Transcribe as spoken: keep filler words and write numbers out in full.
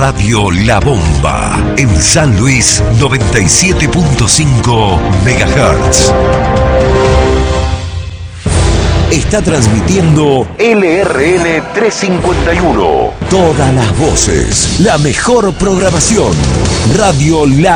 Radio La Bomba, en San Luis noventa y siete punto cinco megahertz. Está transmitiendo L R N trescientos cincuenta y uno. Todas las voces, la mejor programación. Radio La